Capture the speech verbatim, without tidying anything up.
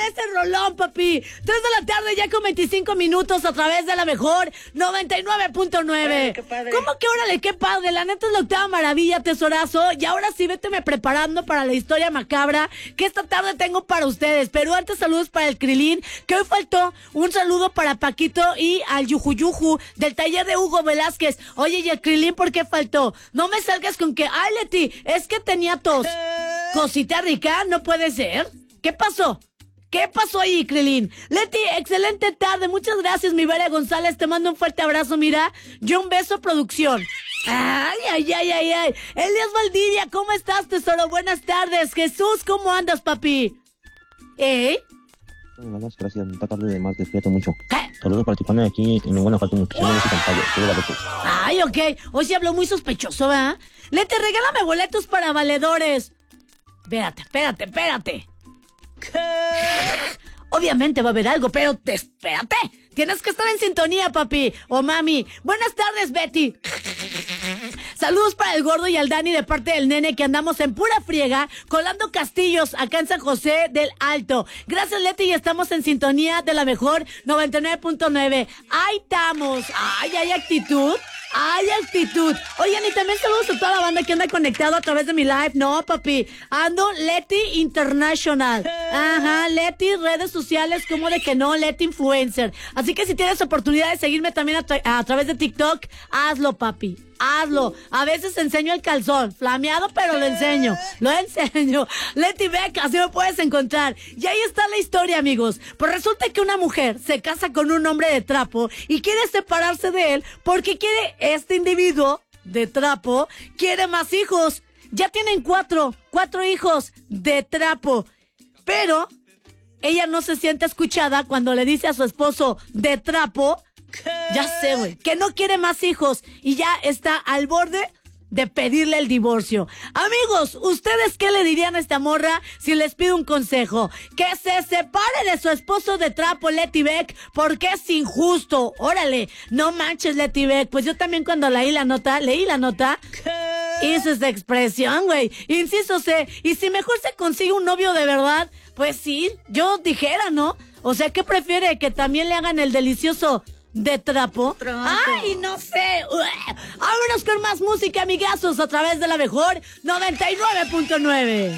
ese rolón, papi. Tres de la tarde ya con veinticinco minutos a través de la mejor noventa y nueve punto nueve. Qué padre. ¿Cómo que órale, qué padre? La neta es la octava maravilla, tesorazo. Y ahora sí, véteme preparando para la historia macabra que esta tarde tengo para ustedes. Pero antes, saludos para el Krilin, que hoy faltó. Un saludo para Paquito y al Yujuyuju del taller de Hugo Velázquez. Oye, y el Krilin, ¿por qué faltó? No me salgas con que, ay, Leti, es que tenía tos. ¿Cosita rica? No puede ser. ¿Qué pasó? ¿Qué pasó ahí, Krilin? Leti, excelente tarde. Muchas gracias, mi Vera González. Te mando un fuerte abrazo, mira. Yo un beso, producción. Ay, ay, ay, ay, ay. Elias Valdivia, ¿cómo estás, tesoro? Buenas tardes. Jesús, ¿cómo andas, papi? ¿Eh? Buenas, gracias. Esta tarde de más, despierto mucho. ¿Qué? Saludos para Tijuana de aquí en Guanajuato. Muchísimas gracias, compadre. Saludos a todos. Ay, ok. Hoy sí habló muy sospechoso, ¿verdad? Leti, regálame boletos para valedores. Espérate, espérate, espérate. Obviamente va a haber algo, pero te, espérate. Tienes que estar en sintonía, papi o mami. Buenas tardes, Betty. Saludos para el gordo y al Dani de parte del nene, que andamos en pura friega colando castillos acá en San José del Alto. Gracias, Leti, y estamos en sintonía de la mejor noventa y nueve punto nueve. Ahí estamos. Ay, hay actitud. ¡Ay, actitud! Oigan, y también saludos a toda la banda que anda conectado a través de mi live. No, papi, ando Leti International. Ajá, Leti redes sociales, como de que no, Leti Influencer. Así que si tienes oportunidad de seguirme también a, tra- a través de TikTok, hazlo, papi. Hazlo. A veces enseño el calzón. Flameado, pero lo enseño. Lo enseño. Leti Beca, así me puedes encontrar. Y ahí está la historia, amigos. Pues resulta que una mujer se casa con un hombre de trapo y quiere separarse de él porque quiere, este individuo de trapo, quiere más hijos. Ya tienen cuatro, cuatro hijos de trapo. Pero ella no se siente escuchada cuando le dice a su esposo de trapo, ya sé, güey, que no quiere más hijos y ya está al borde de pedirle el divorcio. Amigos, ¿ustedes qué le dirían a esta morra si les pido un consejo? Que se separe de su esposo de trapo, Leti Beck, porque es injusto. Órale, no manches, Leti Beck. Pues yo también cuando leí la nota, leí la nota, hice esa expresión, güey. Inciso C, y si mejor se consigue un novio de verdad, pues sí, yo dijera, ¿no? O sea, ¿qué prefiere? ¿Que también le hagan el delicioso de trapo? Pronto. Ay, no sé. Ué. Vámonos con más música, amigazos, a través de la mejor noventa y nueve punto nueve.